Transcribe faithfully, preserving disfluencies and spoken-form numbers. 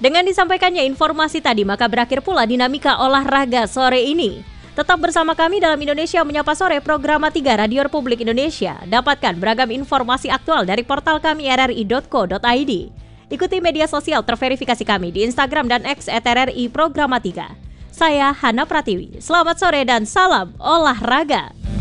Dengan disampaikannya informasi tadi, maka berakhir pula dinamika olahraga sore ini. Tetap bersama kami dalam Indonesia Menyapa Sore, program tiga Radio Republik Indonesia. Dapatkan beragam informasi aktual dari portal kami r r i dot co dot i d. Ikuti media sosial terverifikasi kami di Instagram dan X et r r i Programa tiga. Saya Hana Pratiwi. Selamat sore dan salam olahraga.